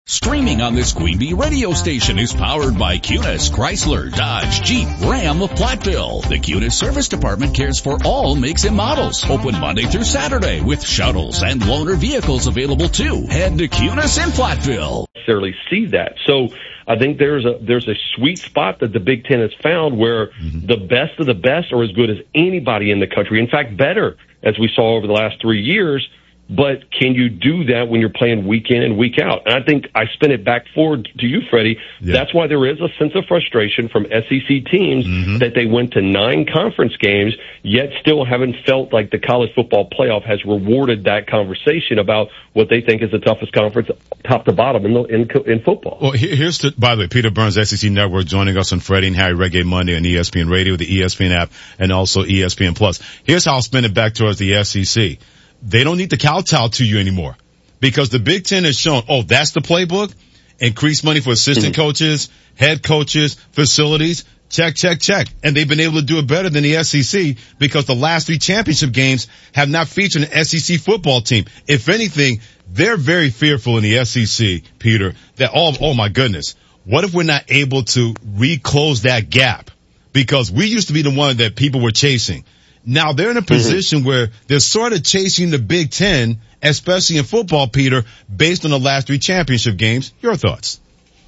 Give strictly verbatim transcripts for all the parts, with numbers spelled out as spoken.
Streaming on this Queen Bee radio station is powered by Cunis, Chrysler, Dodge, Jeep, Ram of Platteville. The Cunis Service Department cares for all makes and models. Open Monday through Saturday with shuttles and loaner vehicles available too. Head to Cunis in Platteville. Necessarily see that. So I think there's a there's a sweet spot that the Big Ten has found where mm-hmm. the best of the best are as good as anybody in the country. In fact, better, as we saw over the last three years. But can you do that when you're playing week in and week out? And I think I spin it back forward to you, Freddie. Yeah. That's why there is a sense of frustration from S E C teams mm-hmm. that they went to nine conference games, yet still haven't felt like the college football playoff has rewarded that conversation about what they think is the toughest conference top to bottom in, the, in, in football. Well, here's the, by the way, Peter Burns, S E C Network, joining us on Freddie and Harry Reggae Monday on E S P N Radio, the E S P N app, and also E S P N Plus. Here's how I'll spin it back towards the S E C. They don't need to kowtow to you anymore because the Big Ten has shown, oh, that's the playbook. Increase money for assistant mm-hmm. coaches, head coaches, facilities. Check, check, check. And they've been able to do it better than the S E C because the last three championship games have not featured an S E C football team. If anything, they're very fearful in the S E C, Peter, that, oh, oh my goodness, what if we're not able to reclose that gap? Because we used to be the one that people were chasing. Now they're in a position mm-hmm. where they're sort of chasing the Big Ten, especially in football, Peter, based on the last three championship games. Your thoughts?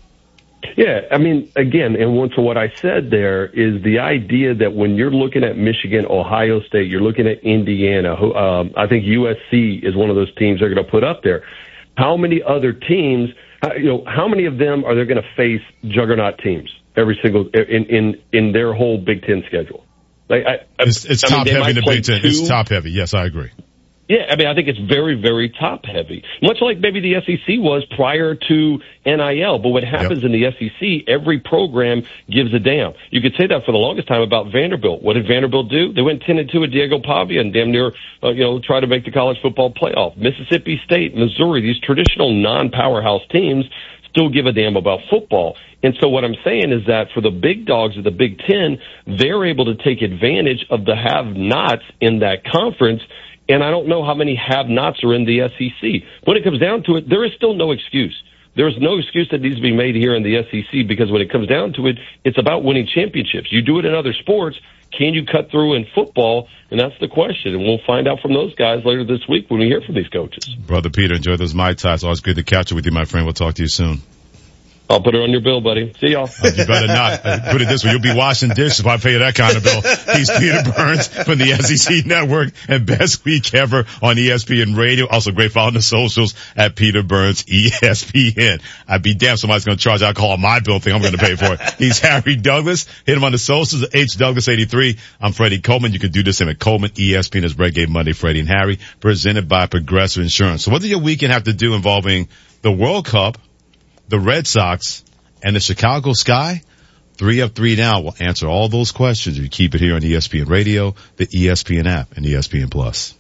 Yeah, I mean, again, and so what I said there is the idea that when you're looking at Michigan, Ohio State, you're looking at Indiana, who, um, I think U S C is one of those teams they're going to put up there. How many other teams, you know, how many of them are they going to face juggernaut teams every single, in, in, in their whole Big Ten schedule? Like, I, it's it's I top mean, heavy in the Big Ten. Two. It's top heavy. Yes, I agree. Yeah, I mean, I think it's very, very top heavy. Much like maybe the S E C was prior to N I L. But what happens yep. in the S E C, every program gives a damn. You could say that for the longest time about Vanderbilt. What did Vanderbilt do? They went ten and two with Diego Pavia and damn near, uh, you know, try to make the college football playoff. Mississippi State, Missouri, these traditional non-powerhouse teams still give a damn about football. And so what I'm saying is that for the big dogs of the Big Ten, they're able to take advantage of the have-nots in that conference. And I don't know how many have-nots are in the S E C. When it comes down to it, there is still no excuse. There's no excuse that needs to be made here in the S E C because when it comes down to it, it's about winning championships. You do it in other sports. Can you cut through in football? And that's the question. And we'll find out from those guys later this week when we hear from these coaches. Brother Peter, enjoy those Mai Tais. Always good to catch up with you, my friend. We'll talk to you soon. I'll put it on your bill, buddy. See y'all. Uh, you better not. Uh, put it this way. You'll be washing dishes if I pay you that kind of bill. He's Peter Burns from the S E C Network and Best Week Ever on E S P N Radio. Also great follow on the socials at Peter Burns E S P N. I'd be damned somebody's going to charge alcohol on my bill thing. I'm going to pay for it. He's Harry Douglas. Hit him on the socials at H Douglas eighty-three. I'm Freddie Coleman. You can do this in at Coleman E S P N is Reggae Monday. Freddie and Harry presented by Progressive Insurance. So what did your weekend have to do involving the World Cup, the Red Sox, and the Chicago Sky? Three up, three down. We'll answer all those questions if you keep it here on E S P N Radio, the E S P N app, and E S P N Plus.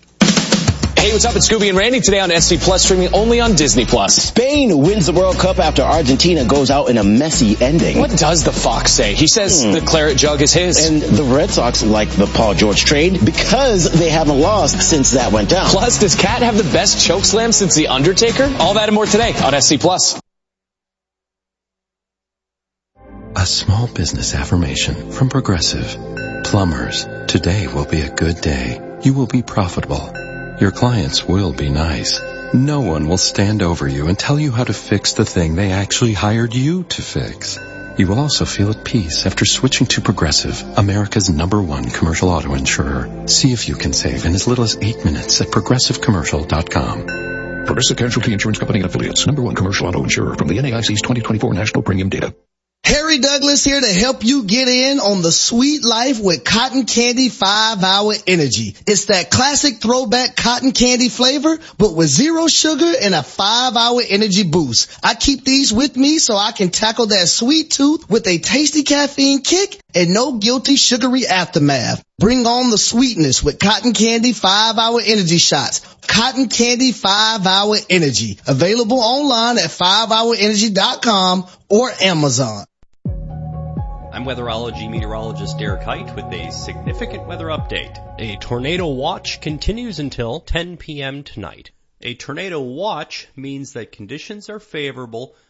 Hey, what's up? It's Scooby and Randy today on S C Plus, streaming only on Disney Plus. Spain wins the World Cup after Argentina goes out in a messy ending. What does the Fox say? He says hmm. the claret jug is his. And the Red Sox like the Paul George trade because they haven't lost since that went down. Plus, does Cat have the best chokeslam since The Undertaker? All that and more today on S C Plus. A small business affirmation from Progressive. Plumbers, today will be a good day. You will be profitable. Your clients will be nice. No one will stand over you and tell you how to fix the thing they actually hired you to fix. You will also feel at peace after switching to Progressive, America's number one commercial auto insurer. See if you can save in as little as eight minutes at progressive commercial dot com. Progressive Casualty Insurance Company and Affiliates, number one commercial auto insurer from the N A I C's twenty twenty-four National Premium Data. Harry Douglas here to help you get in on the sweet life with Cotton Candy five hour Energy. It's that classic throwback cotton candy flavor, but with zero sugar and a five hour energy boost. I keep these with me so I can tackle that sweet tooth with a tasty caffeine kick and no guilty sugary aftermath. Bring on the sweetness with Cotton Candy five hour Energy shots. Cotton Candy five hour Energy. Available online at five hour energy dot com or Amazon. I'm weatherology meteorologist Derek Height with a significant weather update. A tornado watch continues until ten p.m. tonight. A tornado watch means that conditions are favorable